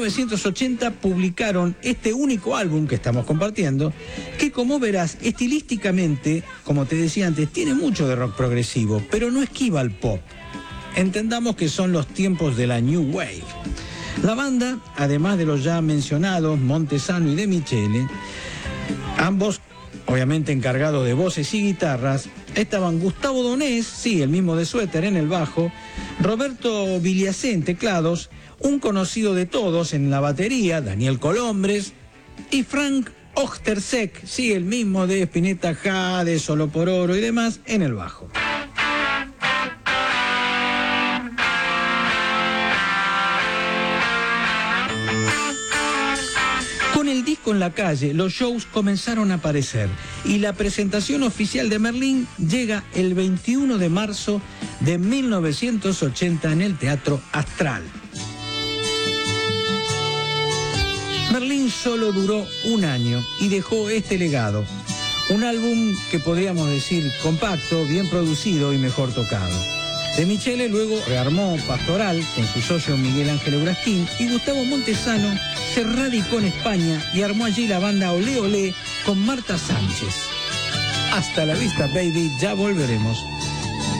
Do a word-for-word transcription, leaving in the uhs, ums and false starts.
novecientos ochenta publicaron este único álbum que estamos compartiendo, que como verás, estilísticamente, como te decía antes, tiene mucho de rock progresivo, pero no esquiva al pop. Entendamos que son los tiempos de la New Wave. La banda, además de los ya mencionados Montesano y De Michele, ambos obviamente encargados de voces y guitarras, estaban Gustavo Donés, sí, el mismo de Suéter en el bajo, Roberto Viliacé en teclados, un conocido de todos en la batería, Daniel Colombres, y Frank Ochterseck, sí, el mismo de Spinetta Jade, Solo por Oro y demás, en el bajo. Con el disco en la calle, los shows comenzaron a aparecer y la presentación oficial de Merlín llega el veintiuno de marzo de mil novecientos ochenta en el Teatro Astral. Merlín solo duró un año y dejó este legado, un álbum que podríamos decir compacto, bien producido y mejor tocado. De Michele luego rearmó Pastoral con su socio Miguel Ángel Eurasquín y Gustavo Montesano se radicó en España y armó allí la banda Olé Olé con Marta Sánchez. Hasta la vista, baby, ya volveremos.